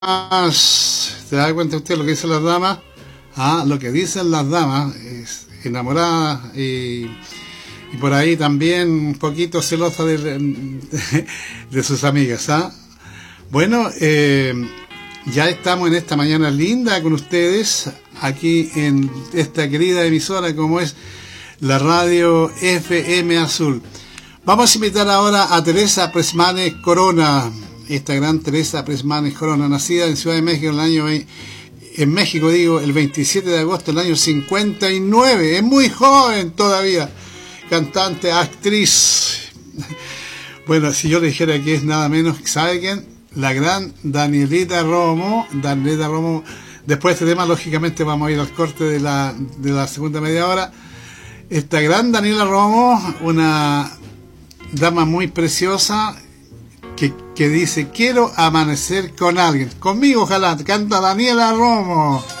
¿Se da cuenta usted lo que dicen las damas? Ah, lo que dicen las damas, es enamoradas y por ahí también un poquito celosa de sus amigas, ¿ah? Bueno, ya estamos en esta mañana linda con ustedes, aquí en esta querida emisora como es la radio FM Azul. Vamos a invitar ahora a Teresa Presmanes Corona, esta gran Teresa Presmanes Corona, nacida en Ciudad de México en México, el 27 de agosto del año 59, es muy joven todavía, cantante, actriz. Bueno, si yo le dijera que es nada menos, ¿sabe quién? La gran Danielita Romo. Danielita Romo, después de este tema, lógicamente vamos a ir al corte de la segunda media hora. Esta gran Daniela Romo, una dama muy preciosa, que dice: quiero amanecer con alguien. Conmigo, ojalá. Canta Daniela Romo.